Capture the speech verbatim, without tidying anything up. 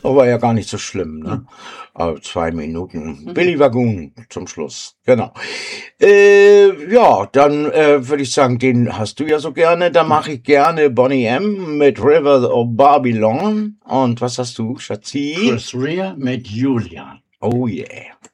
Aber ja gar nicht so schlimm, ne? Aber zwei Minuten. Billy Wagoon zum Schluss. Genau. Äh, ja, dann äh, würde ich sagen, den hast du ja so gerne. Da mache ich gerne Boney M. mit River of Babylon. Und was hast du, Schatzi? Chris Rea mit Julian. Oh yeah.